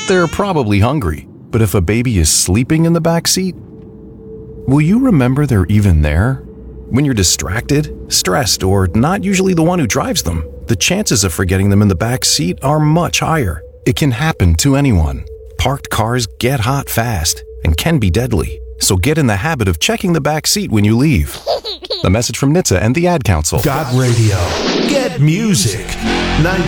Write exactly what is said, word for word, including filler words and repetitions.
they're probably hungry. But if a baby is sleeping in the back seat, will you remember they're even there? When you're distracted, stressed, or not usually the one who drives them, the chances of forgetting them in the back seat are much higher. It can happen to anyone. Parked cars get hot fast and can be deadly, so get in the habit of checking the back seat when you leave. A message from N H T S A and the Ad Council. Got radio. Get music. ninety